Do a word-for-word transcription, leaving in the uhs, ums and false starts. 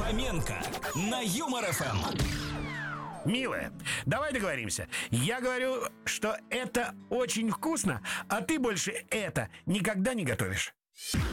Фоменко на Юмор эф эм. Милая, давай договоримся. Я говорю, что это очень вкусно, а ты больше это никогда не готовишь.